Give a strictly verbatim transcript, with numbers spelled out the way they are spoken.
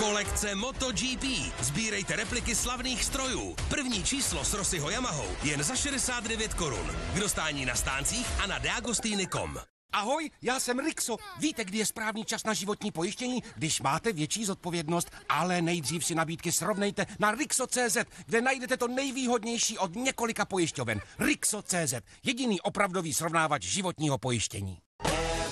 Kolekce MotoGP. Sbírejte repliky slavných strojů. První číslo s Rossiho Yamahou jen za šedesát devět korun. K dostání na stáncích a na deagostiny tečka com. Ahoj, já jsem Rixo. Víte, kdy je správný čas na životní pojištění? Když máte větší zodpovědnost, ale nejdřív si nabídky srovnejte na Rixo tečka cé zet, kde najdete to nejvýhodnější od několika pojišťoven. Rixo tečka cé zet, jediný opravdový srovnávač životního pojištění.